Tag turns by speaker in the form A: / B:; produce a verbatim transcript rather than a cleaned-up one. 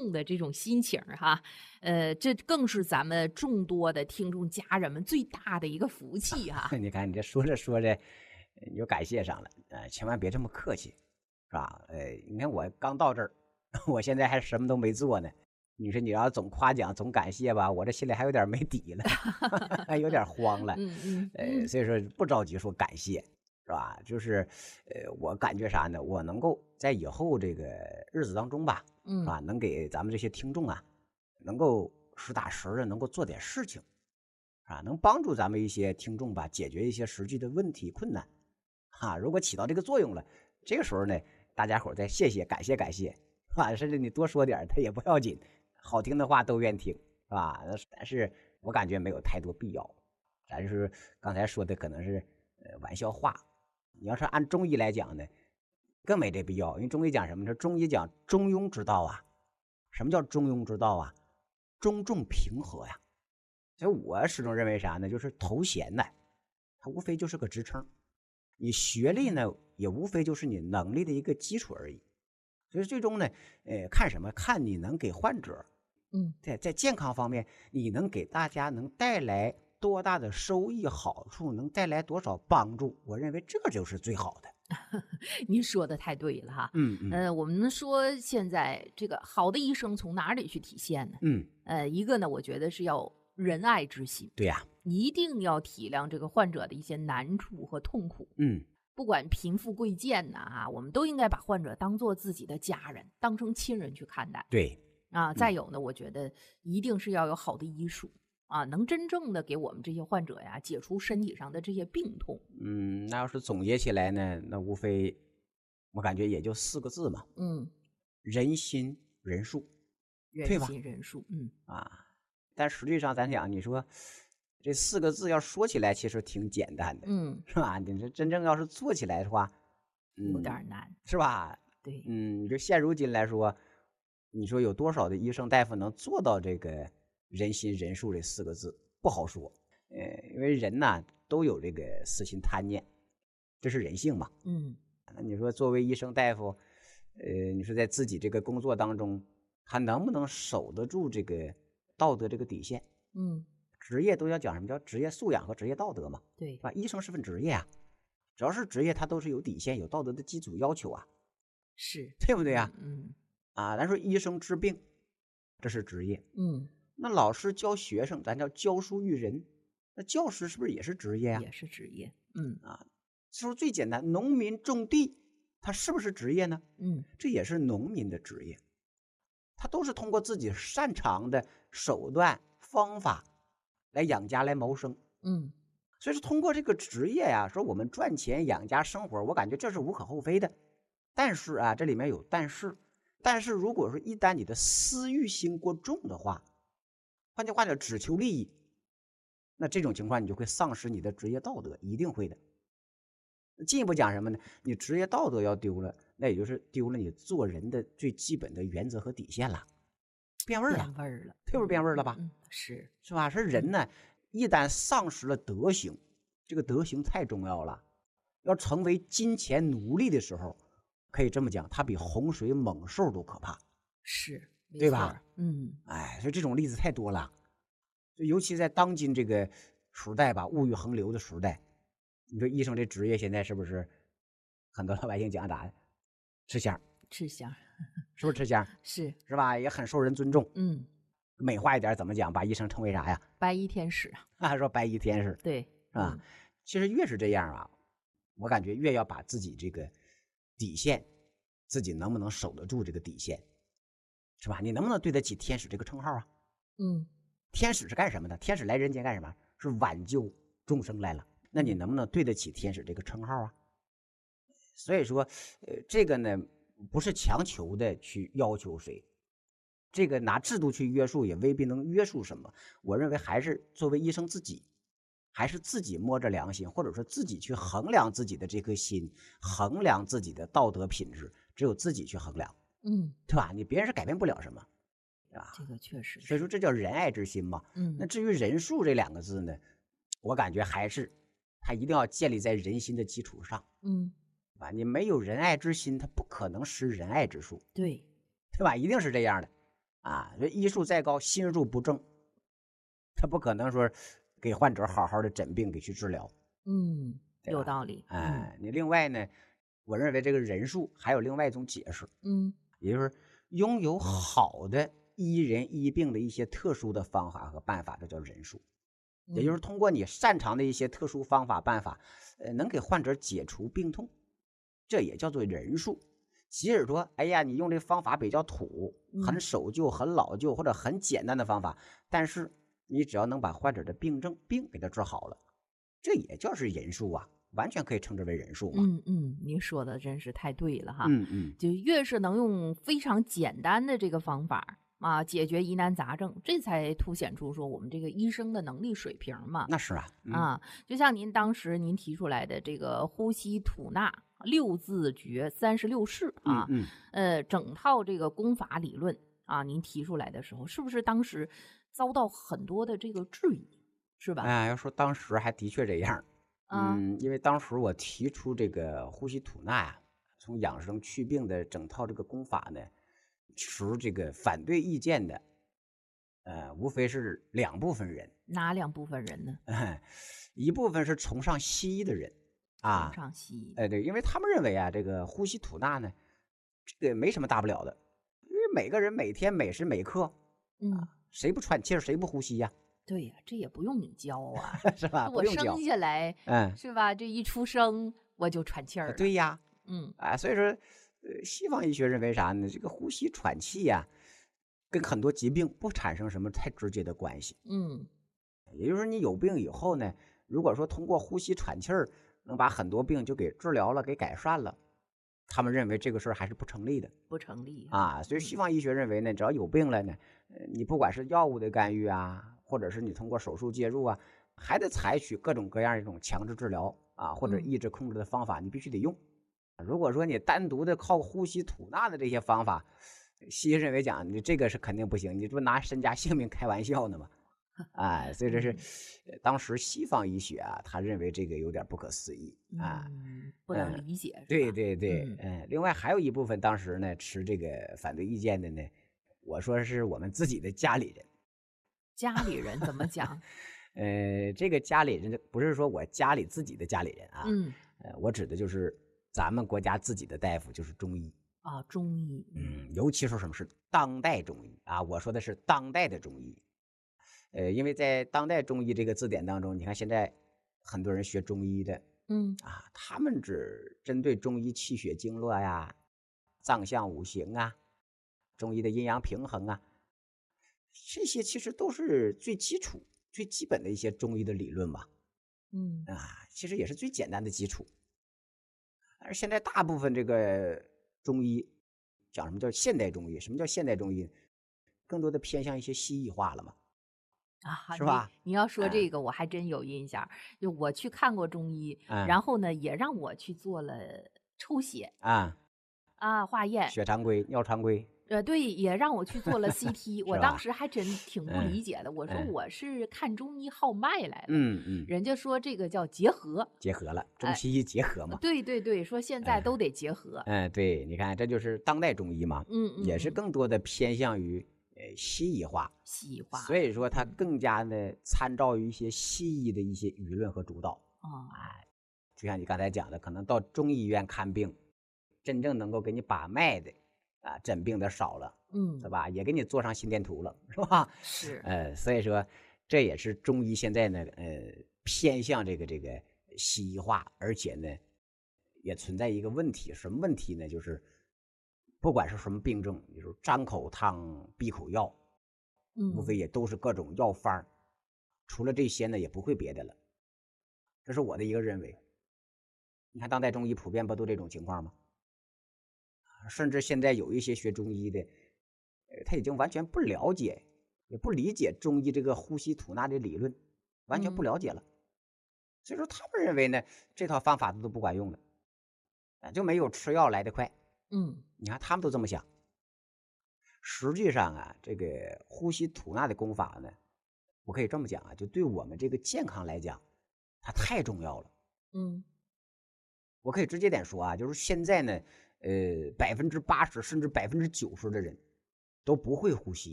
A: 送的这种心情哈，呃，这更是咱们众多的听众家人们最大的一个福气哈。
B: 你看你这说着说着，你就感谢上了，呃，千万别这么客气，是吧？呃，你看我刚到这儿，我现在还什么都没做呢。你说你要总夸奖总感谢吧，我这心里还有点没底了，还有点慌了。
A: 嗯嗯
B: 呃，
A: 嗯
B: 所以说不着急说感谢，是吧？就是，呃，我感觉啥呢？我能够在以后这个日子当中吧，是
A: 嗯
B: 吧？能给咱们这些听众啊，能够实打实的能够做点事情，啊，能帮助咱们一些听众吧，解决一些实际的问题困难，哈、如果起到这个作用了，这个时候呢，大家伙儿再谢谢感谢感谢，啊，甚至你多说点儿他也不要紧，好听的话都愿听，是吧？但是我感觉没有太多必要，咱是刚才说的可能是呃玩笑话，你要是按中医来讲呢，更没这必要，因为中医讲什么呢？中医讲中庸之道啊。什么叫中庸之道啊？中重平和呀。所以我始终认为啥呢？就是头衔呢，它无非就是个职称，你学历呢也无非就是你能力的一个基础而已。所以最终呢，呃，看什么？看你能给患者，
A: 嗯，
B: 在在健康方面，你能给大家能带来多大的收益好处，能带来多少帮助？我认为这就是最好的。
A: 您说的太对了哈。
B: 嗯嗯
A: 呃，我们说现在这个好的医生从哪里去体现呢？
B: 嗯，
A: 呃，一个呢，我觉得是要仁爱之心，
B: 对呀、
A: 一定要体谅这个患者的一些难处和痛苦。
B: 嗯
A: 不管贫富贵贱呐，哈，我们都应该把患者当做自己的家人，当成亲人去看待
B: 对，
A: 啊。再有呢，我觉得一定是要有好的医术啊，能真正的给我们这些患者呀解除身体上的这些病痛。
B: 嗯，那要是总结起来呢，那无非我感觉也就四个字嘛，
A: 嗯，
B: 人心人术对
A: 人
B: 吧
A: 心人术，嗯，
B: 啊。但实际上咱讲，你说这四个字要说起来其实挺简单的，
A: 嗯，
B: 是吧？你这真正要是做起来的话，
A: 有
B: 嗯，
A: 点难。
B: 是吧？
A: 对，
B: 嗯，就现如今来说，你说有多少的医生大夫能做到这个人心人术这四个字？不好说。呃，因为人呐都有这个私心贪念，这是人性嘛。
A: 嗯
B: 那你说作为医生大夫，呃，你说在自己这个工作当中，他能不能守得住这个道德这个底线？
A: 嗯，
B: 职业都要讲什么叫职业素养和职业道德嘛，
A: 对
B: 是，吧？医生是份职业啊，只要是职业，它都是有底线、有道德的基础要求啊，
A: 是，
B: 对不对呀？
A: 嗯
B: 啊，咱说医生治病，这是职业。
A: 嗯，
B: 那老师教学生，咱叫教书育人，那教师是不是也是职业呀？
A: 也是职业。嗯
B: 啊，说最简单，农民种地，他是不是职业呢？
A: 嗯，
B: 这也是农民的职业，他都是通过自己擅长的手段方法来养家来谋生。
A: 嗯，
B: 所以说，通过这个职业呀、说我们赚钱养家生活，我感觉这是无可厚非的。但是啊，这里面有但是，但是如果说一旦你的私欲心过重的话，换句话讲，只求利益，那这种情况你就会丧失你的职业道德，一定会的。进一步讲什么呢？你职业道德要丢了，那也就是丢了你做人的最基本的原则和底线了，变味儿了，
A: 变味儿了，
B: 是不是变味儿了吧？
A: 嗯，是，
B: 是吧？是人呢，一旦丧失了德行，这个德行太重要了。要成为金钱奴隶的时候，可以这么讲，它比洪水猛兽都可怕，
A: 是，没
B: 对吧
A: 错儿？嗯
B: 哎，所以这种例子太多了。就尤其在当今这个时代吧，物欲横流的时代，你说医生这职业现在是不是很多老百姓讲咋的？吃香，
A: 吃香，
B: 是不是吃香？
A: 是，
B: 是吧？也很受人尊重。
A: 嗯，
B: 美化一点怎么讲？把医生称为啥呀？
A: 白衣天使，
B: 啊，说白衣天使。
A: 对，
B: 是吧？其实越是这样啊，我感觉越要把自己这个底线，自己能不能守得住这个底线，是吧？你能不能对得起天使这个称号啊？
A: 嗯
B: 天使是干什么的？天使来人间干什么？是挽救众生来了。那你能不能对得起天使这个称号啊？所以说，呃，这个呢，不是强求的去要求谁，这个拿制度去约束也未必能约束什么。我认为还是作为医生自己，还是自己摸着良心，或者说自己去衡量自己的这颗心，衡量自己的道德品质，只有自己去衡量，
A: 嗯，
B: 对吧？你别人是改变不了什么，对吧？
A: 这个确实是，
B: 所以说这叫仁爱之心嘛。
A: 嗯
B: 那至于人数这两个字呢，我感觉还是它一定要建立在人心的基础上，
A: 嗯，
B: 对吧？你没有仁爱之心，它不可能施仁爱之术，
A: 对，
B: 对吧？一定是这样的啊，这医术再高，心术不正，他不可能说给患者好好的诊病给去治疗，
A: 嗯，
B: 对吧？
A: 有道理。嗯
B: 哎，你另外呢，我认为这个人术还有另外一种解释，
A: 嗯
B: 也就是拥有好的医人医病的一些特殊的方法和办法，这叫人术。也就是
A: 嗯
B: 通过你擅长的一些特殊方法办法，呃，能给患者解除病痛，这也叫做人术。即使说，哎呀，你用这方法比较土，很
A: 嗯
B: 守旧、很老旧或者很简单的方法，但是你只要能把患者的病症病给他治好了，这也叫是人术啊，完全可以称之为人术嘛。
A: 嗯嗯，您说的真是太对了哈。
B: 嗯嗯，
A: 就越是能用非常简单的这个方法啊解决疑难杂症，这才凸显出说我们这个医生的能力水平嘛。
B: 那是啊，嗯
A: 啊，就像您当时您提出来的这个呼吸吐纳六字诀三十六式啊，
B: 嗯嗯。
A: 呃，整套这个功法理论啊，您提出来的时候，是不是当时遭到很多的这个质疑，是吧？
B: 哎，要说当时还的确这样儿
A: 啊，
B: 嗯，因为当时我提出这个呼吸吐纳呀，从养生祛病的整套这个功法呢，持这个反对意见的，呃，无非是两部分人，
A: 哪两部分人呢？
B: 一部分是崇尚西医的人
A: 崇
B: 啊，
A: 尚西医。
B: 哎，对，因为他们认为啊，这个呼吸吐纳呢，这个没什么大不了的，因为每个人每天每时每刻，
A: 嗯，
B: 谁不喘气儿谁不呼吸呀，
A: 对呀，这也不用你教啊，
B: 是吧？不
A: 我
B: 用教，
A: 生下来
B: 嗯，
A: 是吧？这一出生我就喘气儿了。
B: 对呀。
A: 嗯
B: 啊，所以说，呃，西方医学认为啥呢？这个呼吸喘气呀、跟很多疾病不产生什么太直接的关系。
A: 嗯
B: 也就是说，你有病以后呢，如果说通过呼吸喘气儿能把很多病就给治疗了、给改善了，他们认为这个事儿还是不成立的
A: 不成立哈。
B: 啊。所以西
A: 嗯
B: 方医学认为呢，只要有病了呢，呃，你不管是药物的干预啊，或者是你通过手术介入啊，还得采取各种各样一种强制治疗啊，或者
A: 嗯
B: 抑制控制的方法，你必须得用。如果说你单独的靠呼吸吐纳的这些方法，西医认为讲你这个是肯定不行，你这不拿身家性命开玩笑呢吗？哎，所以这是
A: 嗯
B: 呃当时西方医学啊，他认为这个有点不可思议啊。
A: 嗯，不能理解是
B: 对
A: 吧？
B: 对对，
A: 嗯，
B: 嗯，另外还有一部分当时呢持这个反对意见的呢，我说是我们自己的家里人。
A: 家里人怎么讲？
B: 呃，这个家里人不是说我家里自己的家里人啊，
A: 嗯
B: 呃，我指的就是咱们国家自己的大夫，就是中医。
A: 啊，中医。嗯
B: 嗯，尤其说什么是当代中医啊，我说的是当代的中医。呃，因为在当代中医这个字典当中，你看现在很多人学中医的
A: 嗯
B: 啊，他们只针对中医气血经络呀、脏象五行啊、中医的阴阳平衡啊，这些其实都是最基础、最基本的一些中医的理论嘛。
A: 嗯
B: 啊，其实也是最简单的基础。而现在大部分这个中医讲什么叫现代中医？什么叫现代中医？更多的偏向一些西医化了嘛，
A: 啊，你
B: 是吧？
A: 你要说
B: 嗯
A: 这个，我还真有印象。就我去看过中医，
B: 嗯
A: 然后呢，也让我去做了抽血
B: 啊，
A: 啊、化验。
B: 血常规、尿常规
A: 呃，对，也让我去做了 C T，我当
B: 是吧？
A: 时还真挺不
B: 嗯
A: 理解的。我说
B: 嗯
A: 我是看中医号脉来的，
B: 嗯嗯，
A: 人家说这个叫结合。
B: 结合了，中
A: 哎，
B: 西医结合嘛。
A: 对对对，说现在都得结合。
B: 嗯，对，你看这就是当代中医嘛，
A: 嗯嗯
B: 也是
A: 嗯，
B: 更多的偏向于呃西医化，
A: 西化了。
B: 所以说它
A: 嗯
B: 更加的参照于一些西医的一些舆论和主导。
A: 哦，
B: 就像你刚才讲的，可能到中医院看病，真正能够给你把脉的啊，诊病的少了，
A: 嗯，
B: 是吧？也给你做上心电图了，是吧？
A: 是。
B: 呃，所以说这也是中医现在呢，呃，偏向这个这个西医化，而且呢，也存在一个问题，什么问题呢？就是不管是什么病症，你说张口汤、闭口药，无非
A: 嗯
B: 也都是各种药方儿，除了这些呢，也不会别的了。这是我的一个认为。你看当代中医普遍不都这种情况吗？甚至现在有一些学中医的，呃，他已经完全不了解，也不理解中医这个呼吸吐纳的理论，完全不
A: 嗯
B: 了解了。所以说他们认为呢，这套方法都不管用的，啊，就没有吃药来得快。
A: 嗯
B: 你看他们都这么想。实际上啊，这个呼吸吐纳的功法呢，我可以这么讲啊，就对我们这个健康来讲，它太重要了。
A: 嗯
B: 我可以直接点说啊，就是现在呢，呃，百分之八十甚至百分之九十的人都不会呼吸。